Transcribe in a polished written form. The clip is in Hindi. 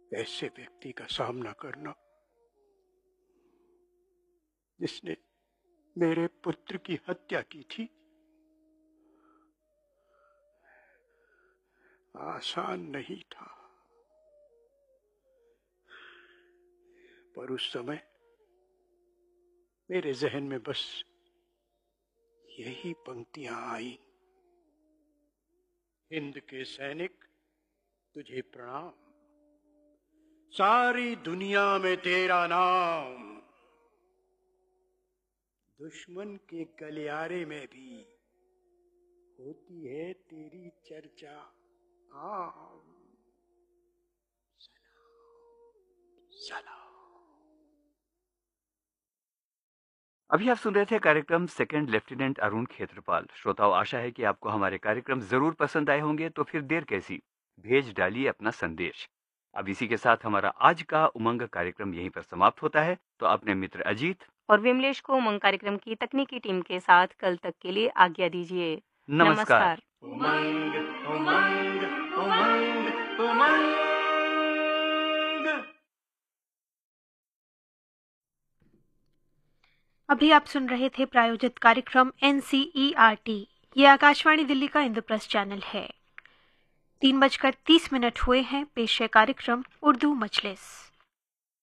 ऐसे व्यक्ति का सामना करना जिसने मेरे पुत्र की हत्या की थी आसान नहीं था। पर उस समय मेरे जहन में बस यही पंक्तियां आई। हिंद के सैनिक तुझे प्रणाम, सारी दुनिया में तेरा नाम, दुश्मन के गलियारे में भी होती है तेरी चर्चा आम। सलाम सलाम। अभी आप सुन रहे थे कार्यक्रम सेकंड लेफ्टिनेंट अरुण खेत्रपाल। श्रोताओं, आशा है कि आपको हमारे कार्यक्रम जरूर पसंद आए होंगे, तो फिर देर कैसी, भेज डालिए अपना संदेश। अब इसी के साथ हमारा आज का उमंग कार्यक्रम यहीं पर समाप्त होता है। तो अपने मित्र अजीत और विमलेश को उमंग कार्यक्रम की तकनीकी टीम के साथ कल तक के लिए आज्ञा दीजिए। नमस्कार। उमंग उमंग उमंग उमंग। अभी आप सुन रहे थे प्रायोजित कार्यक्रम NCERT। ये आकाशवाणी दिल्ली का इंद्रप्रस्थ चैनल है। 3:30 हुए हैं। पेश है कार्यक्रम उर्दू मजलिस।